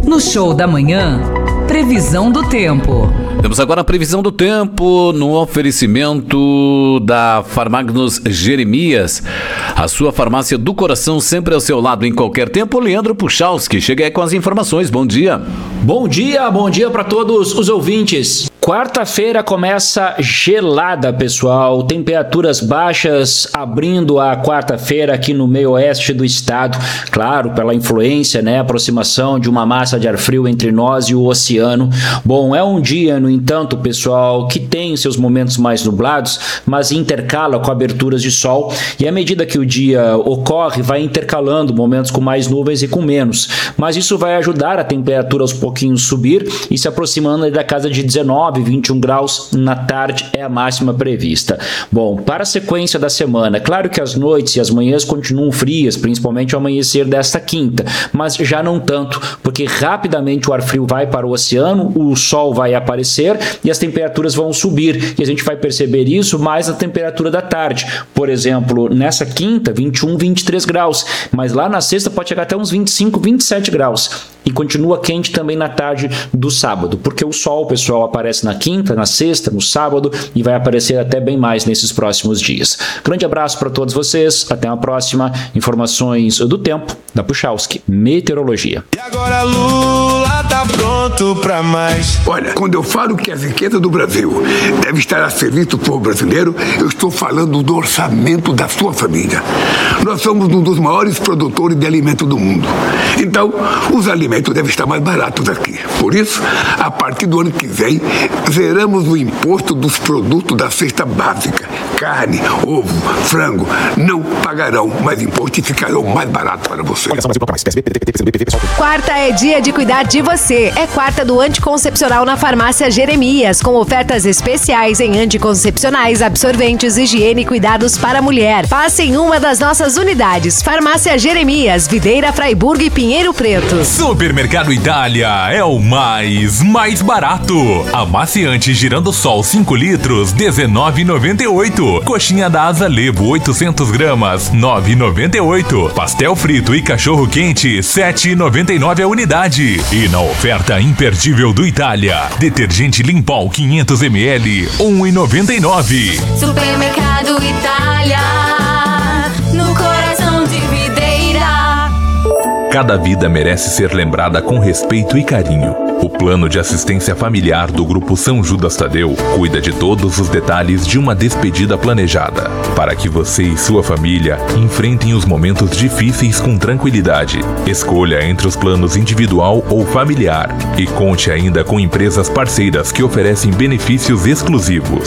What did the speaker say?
No Show da Manhã, previsão do tempo. Temos agora a previsão do tempo no oferecimento da Farmagnos Jeremias. A sua farmácia do coração sempre ao seu lado em qualquer tempo. Leandro Puchalski chega aí com as informações. Bom dia. Bom dia para todos os ouvintes. Quarta-feira começa gelada, pessoal. Temperaturas baixas abrindo a quarta-feira aqui no meio oeste do estado. Claro, pela influência, aproximação de uma massa de ar frio entre nós e o oceano. Bom, é um dia, no entanto, pessoal, que tem seus momentos mais nublados, mas intercala com aberturas de sol. E à medida que o dia ocorre, vai intercalando momentos com mais nuvens e com menos. Mas isso vai ajudar a temperatura aos pouquinhos subir e se aproximando da casa de 19, 21 graus na tarde é a máxima prevista. Bom, para a sequência da semana, é claro que as noites e as manhãs continuam frias, principalmente ao amanhecer desta quinta, mas já não tanto, porque rapidamente o ar frio vai para o oceano, o sol vai aparecer e as temperaturas vão subir, e a gente vai perceber isso mais na temperatura da tarde. Por exemplo, nessa quinta, 21, 23 graus, mas lá na sexta pode chegar até uns 25, 27 graus. E continua quente também na tarde do sábado, porque o sol, pessoal, aparece na quinta, na sexta, no sábado e vai aparecer até bem mais nesses próximos dias. Grande abraço para todos vocês, até uma próxima. Informações do tempo da Puchalski Meteorologia. E agora Lula tá pronto pra mais. Olha, quando eu falo que a riqueza do Brasil deve estar a serviço do povo brasileiro, eu estou falando do orçamento da sua família. Nós somos um dos maiores produtores de alimento do mundo. Então, os alimentos devem estar mais baratos aqui. Por isso, a partir do ano que vem, zeramos o imposto dos produtos da cesta básica. Carne, ovo, frango, não pagarão mais imposto e ficarão mais baratos para você. Quarta é dia de cuidar de você. É quarta do anticoncepcional na Farmácia Jeremias, com ofertas especiais em anticoncepcionais, absorventes, higiene e cuidados para a mulher. Passe em uma das nossas unidades. Farmácia Jeremias, Videira, Fraiburgo e Pinheiro Preto. Supermercado Itália é o mais barato. Amaciante Girando Sol 5 litros, R$19,98. Coxinha da Asa Lebo 800 gramas, R$9,98. Pastel frito e cachorro quente, R$7,99 a unidade. E na oferta imperdível do Itália, detergente Limpol 500 ml, R$1,99. Supermercado Itália, no coração de Videira. Cada vida merece ser lembrada com respeito e carinho. O plano de assistência familiar do Grupo São Judas Tadeu cuida de todos os detalhes de uma despedida planejada, para que você e sua família enfrentem os momentos difíceis com tranquilidade. Escolha entre os planos individual ou familiar e conte ainda com empresas parceiras que oferecem benefícios exclusivos.